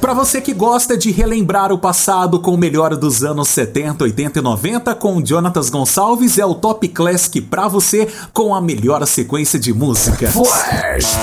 Pra você que gosta de relembrar o passado com o melhor dos anos 70, 80 e 90, com Jonatas Gonçalves é o Top Classic pra você com a melhor sequência de música. Flash